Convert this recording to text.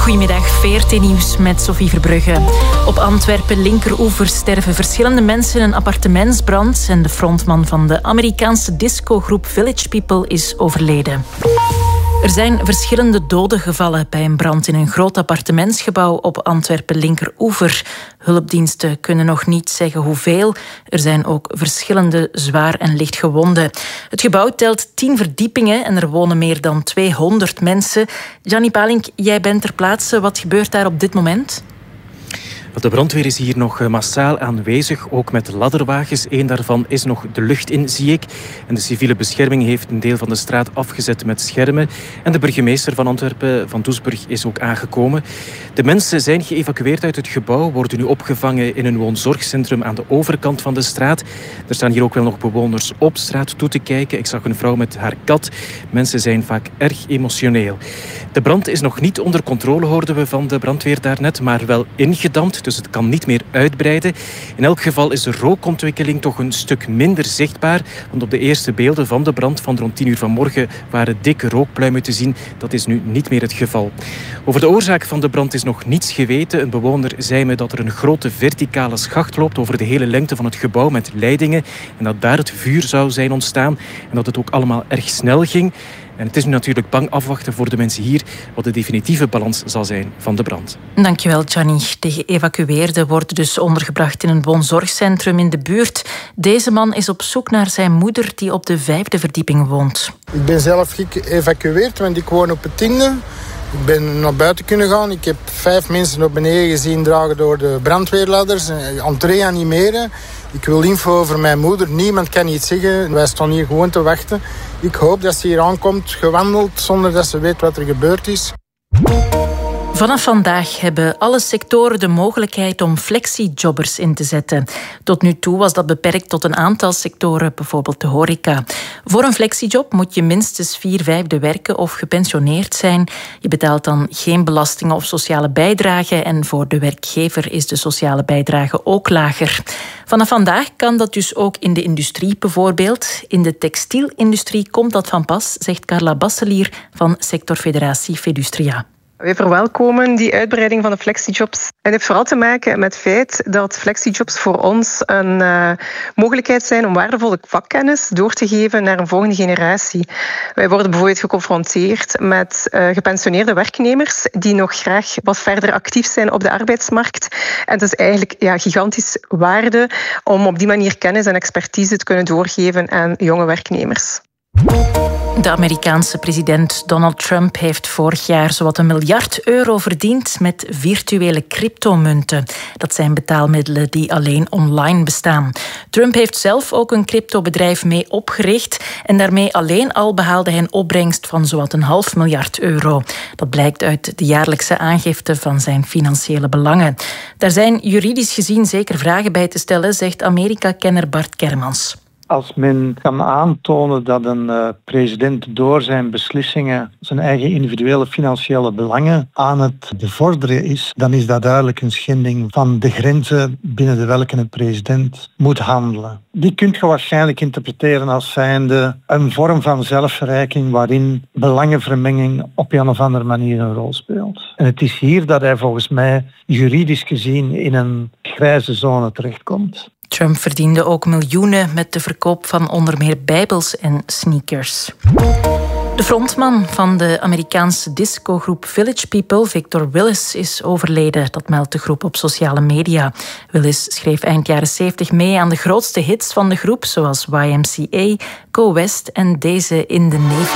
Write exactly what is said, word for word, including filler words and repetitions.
Goedemiddag, V R T Nieuws met Sophie Verbrugge. Op Antwerpen linkeroever sterven verschillende mensen in een appartementsbrand en de frontman van de Amerikaanse discogroep Village People is overleden. Er zijn verschillende doden gevallen bij een brand in een groot appartementsgebouw op Antwerpen linkeroever. Hulpdiensten kunnen nog niet zeggen hoeveel. Er zijn ook verschillende zwaar en licht gewonden. Het gebouw telt tien verdiepingen en er wonen meer dan tweehonderd mensen. Gianni Palink, jij bent ter plaatse. Wat gebeurt daar op dit moment? De brandweer is hier nog massaal aanwezig, ook met ladderwagens. Eén daarvan is nog de lucht in, zie ik. En de civiele bescherming heeft een deel van de straat afgezet met schermen. En de burgemeester van Antwerpen, Van Doesburg, is ook aangekomen. De mensen zijn geëvacueerd uit het gebouw, worden nu opgevangen in een woonzorgcentrum aan de overkant van de straat. Er staan hier ook wel nog bewoners op straat toe te kijken. Ik zag een vrouw met haar kat. Mensen zijn vaak erg emotioneel. De brand is nog niet onder controle, hoorden we van de brandweer daarnet, maar wel ingedampt. Dus het kan niet meer uitbreiden. In elk geval is de rookontwikkeling toch een stuk minder zichtbaar. Want op de eerste beelden van de brand van rond tien uur vanmorgen waren dikke rookpluimen te zien. Dat is nu niet meer het geval. Over de oorzaak van de brand is nog niets geweten. Een bewoner zei me dat er een grote verticale schacht loopt over de hele lengte van het gebouw met leidingen. En dat daar het vuur zou zijn ontstaan. En dat het ook allemaal erg snel ging. En het is nu natuurlijk bang afwachten voor de mensen hier wat de definitieve balans zal zijn van de brand. Dankjewel, Gianni. De geëvacueerden worden dus ondergebracht in een woonzorgcentrum in de buurt. Deze man is op zoek naar zijn moeder die op de vijfde verdieping woont. Ik ben zelf geëvacueerd, want ik woon op het tiende. Ik ben naar buiten kunnen gaan. Ik heb vijf mensen naar beneden gezien dragen door de brandweerladders. Aan het reanimeren. Ik wil info over mijn moeder. Niemand kan iets zeggen. Wij staan hier gewoon te wachten. Ik hoop dat ze hier aankomt, gewandeld, zonder dat ze weet wat er gebeurd is. Vanaf vandaag hebben alle sectoren de mogelijkheid om flexiejobbers in te zetten. Tot nu toe was dat beperkt tot een aantal sectoren, bijvoorbeeld de horeca. Voor een flexiejob moet je minstens vier vijfde werken of gepensioneerd zijn. Je betaalt dan geen belastingen of sociale bijdrage en voor de werkgever is de sociale bijdrage ook lager. Vanaf vandaag kan dat dus ook in de industrie bijvoorbeeld. In de textielindustrie komt dat van pas, zegt Carla Basselier van sectorfederatie Fedustria. Wij verwelkomen die uitbreiding van de flexijobs. En het heeft vooral te maken met het feit dat flexijobs voor ons een uh, mogelijkheid zijn om waardevolle vakkennis door te geven naar een volgende generatie. Wij worden bijvoorbeeld geconfronteerd met uh, gepensioneerde werknemers die nog graag wat verder actief zijn op de arbeidsmarkt. En het is eigenlijk ja, gigantisch waarde om op die manier kennis en expertise te kunnen doorgeven aan jonge werknemers. De Amerikaanse president Donald Trump heeft vorig jaar zowat een miljard euro verdiend met virtuele cryptomunten. Dat zijn betaalmiddelen die alleen online bestaan. Trump heeft zelf ook een cryptobedrijf mee opgericht en daarmee alleen al behaalde hij een opbrengst van zowat een half miljard euro. Dat blijkt uit de jaarlijkse aangifte van zijn financiële belangen. Daar zijn juridisch gezien zeker vragen bij te stellen, zegt Amerika-kenner Bart Kermans. Als men kan aantonen dat een uh, president door zijn beslissingen zijn eigen individuele financiële belangen aan het bevorderen is, dan is dat duidelijk een schending van de grenzen binnen de welke een president moet handelen. Die kunt je waarschijnlijk interpreteren als zijnde een vorm van zelfverrijking waarin belangenvermenging op een of andere manier een rol speelt. En het is hier dat hij volgens mij juridisch gezien in een grijze zone terechtkomt. Trump verdiende ook miljoenen met de verkoop van onder meer bijbels en sneakers. De frontman van de Amerikaanse discogroep Village People, Victor Willis, is overleden. Dat meldt de groep op sociale media. Willis schreef eind jaren zeventig mee aan de grootste hits van de groep, zoals Y M C A, Go West en deze In the Navy.